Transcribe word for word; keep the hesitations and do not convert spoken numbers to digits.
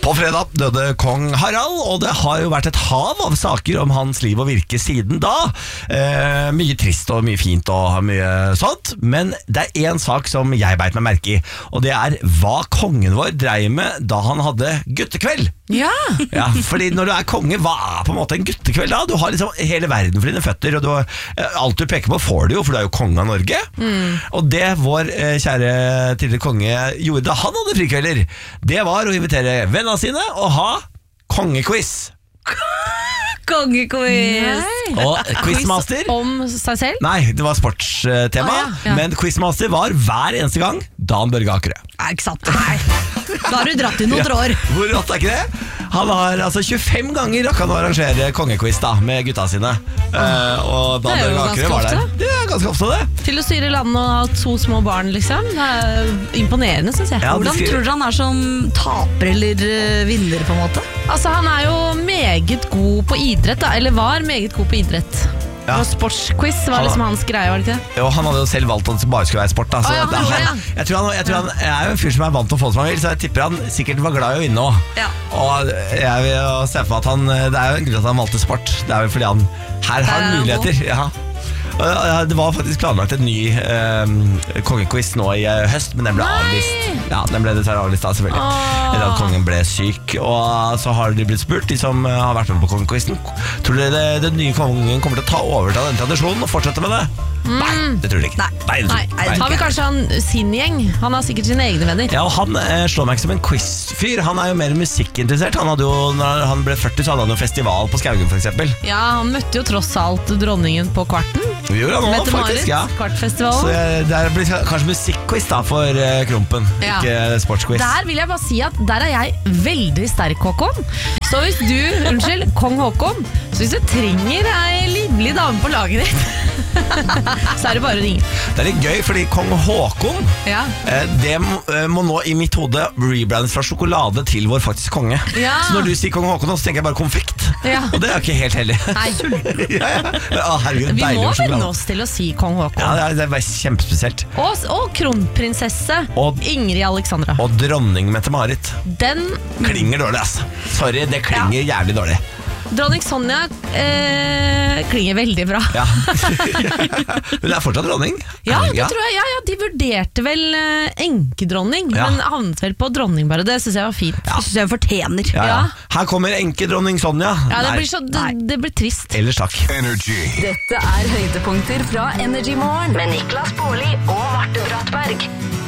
På fredag døde kong Harald, og det har jo vært et hav av saker om hans liv og virke siden da. Eh, mye trist og mye fint og mye sånt, men det er en sak som jeg beit meg merke i, og det er hva kongen vår dreiv med da han hadde guttekveld. Ja. Ja, fordi når du er konge, hva er på en måte en guttekveld da? Du har liksom hele verden for dine føtter, og du har, alt du peker på får du jo, for du er jo konge av Norge. Mm. Og det vår eh, kjære tidligere konge gjorde da han hadde frikvelder, det var å invitere vennene sine og ha kongequiz. Kongequiz. Og quizmaster om seg selv? Nei, det var sportstema. Ah, ja. Ja. Men quizmaster var hver eneste gang Dan Børge Akerø. Nei, ikke sant. Nei. Da har du dratt i noen tråd. Ja, hvor rått er ikke det? Han har altså tjuefem ganger rakk han å arrangere kongequiz da med gutta sine. uh, Og Dan Børge Akerø var der. Det er ganske ofte det. Til å styre landet og ha to små barn, liksom. Det er imponerende, synes jeg. Ja, Hvordan skriver... tror dere han er som taper eller vinner, på en måte? Altså, han er jo meget god på idrett, da. Eller var meget god på idrett. Ja. Og sportsquiz var liksom hans greie, var det ikke det? Jo, han hadde jo selv valgt at det bare skulle være sport da, så Å, ja, det er han, ja. jeg, tror han, jeg tror han er jo en fyr som er vant til å få det som han vil, så jeg tipper han sikkert var glad i å vinne også. Ja. Og jeg vil jo se for meg at han, det er jo en grunn til at han valgte sport. Det er vel fordi han her har han muligheter. Ja. Det var faktisk planlagt en ny eh, kongequiz nå i høst, men den ble Nei! avlyst. Ja, den ble dessverre avlyst da, selvfølgelig. Åh. Eller at kongen ble syk. Og så har de blitt spurt, de som har vært med på kongequizen. Tror dere det, den nye kongen kommer til å ta over til den tradisjonen og fortsette med det? Mm. Nei, det tror jeg ikke. Nei. Nei, det tror Nei, jeg ikke. har vi kanskje han sin gjeng? Han har sikkert sine egne venner. Ja, og han eh, slår meg ikke som en quiz-fyr. Han er jo mer musikkinteressert. Han hadde jo, når han ble førti, så hadde han jo festival på Skaugen, for eksempel. Ja, han møtte jo tross alt dronningen på Kvarten. Vi gjorde han også, faktisk, ja. Så Kvartfestivalen. eh, det blir kanskje musikkquiz da for eh, Krompen, Ja. ikke sportsquiz. Der vil jeg bare si at der er jeg veldig sterk, Håkon. Så hvis du, unnskyld, kong Håkon, så hvis du trenger ei livlig dame på laget ditt, så er det bare å ringe. Det er litt gøy, fordi kong Håkon Ja. eh, det må, eh, må nå i mitt hode rebrandes fra sjokolade til vår faktisk konge. Ja. Så når du sier kong Håkon, så tenker jeg bare konfekt. Ja. Og det er jo ikke helt heldig. Nei, ja, ja. Å, herregud, vi deilig må med sjokolade. venne oss til å si kong Håkon. Ja, det er, det er bare kjempespesielt. Og, og kronprinsesse Og- Ingrid Alexandra. Og dronning Mette-Marit Den klinger dårlig, ass. Sorry, det klinger jævlig dårlig. dronning Sonja eh, klinger veldig bra. Ja. Men det er fortsatt dronning. Ja, det tror jeg. Ja, ja, de vurderte vel eh, enkedronning, Ja. men havnet vel på dronning bare. Det synes jeg var fint. Jeg synes jeg fortjener. Ja, ja. Ja. Her kommer enkedronning Sonja. Ja, det Nei, blir, så, det, det blir trist. ellers takk. Dette er høydepunkter fra Energy Morgen med Niklas Baarli og Marte Brattberg.